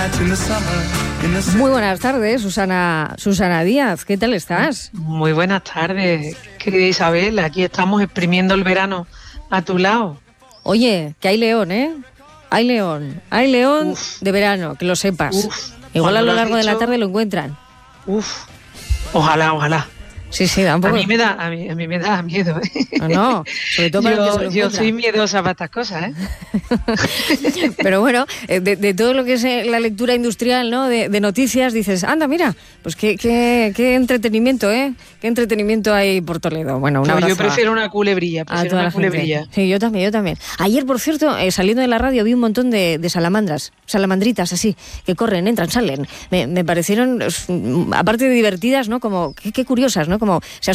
Muy buenas tardes, Susana Díaz, ¿qué tal estás? Muy buenas tardes, querida Isabel, aquí estamos exprimiendo el verano a tu lado. Oye, que hay león, ¿eh? Hay león de verano, que lo sepas. Igual a lo largo de la tarde lo encuentran. Ojalá. Sí, da un poco. A mí me da miedo, ¿eh? No, sobre todo para que se lo yo soy miedosa para estas cosas, ¿eh? Pero bueno, de todo lo que es la lectura industrial, ¿no? De noticias, dices, anda, mira, pues qué entretenimiento, ¿eh? Qué entretenimiento hay por Toledo. Bueno, un abrazo. Yo prefiero una culebrilla, Sí, yo también. Ayer, por cierto, saliendo de la radio, vi un montón de salamandritas así, que corren, entran, salen. Me parecieron, aparte de divertidas, ¿no? Como, qué curiosas, ¿no? Como se